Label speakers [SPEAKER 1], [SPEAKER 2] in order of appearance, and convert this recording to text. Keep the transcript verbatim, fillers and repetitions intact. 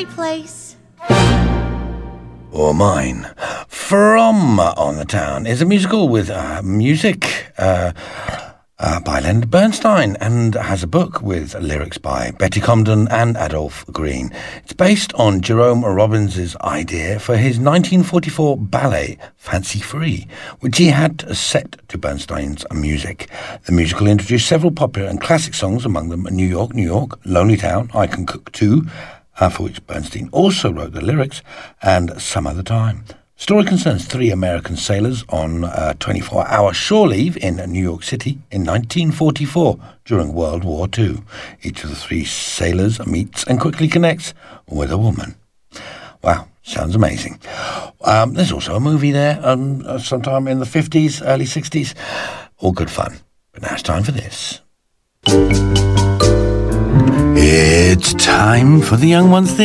[SPEAKER 1] my place.
[SPEAKER 2] Or mine. From On the Town is a musical with uh, music uh, uh, by Leonard Bernstein and has a book with lyrics by Betty Comden and Adolph Green. It's based on Jerome Robbins' idea for his nineteen forty-four ballet Fancy Free, which he had set to Bernstein's music. The musical introduced several popular and classic songs, among them New York, New York, Lonely Town, I Can Cook Too, Uh, for which Bernstein also wrote the lyrics, and Some Other Time. The story concerns three American sailors on a twenty-four hour shore leave in New York City in nineteen forty-four during World War Two. Each of the three sailors meets and quickly connects with a woman. Wow, sounds amazing. Um, there's also a movie there um, sometime in the fifties, early sixties. All good fun. But now it's time for this. It's time for the young ones.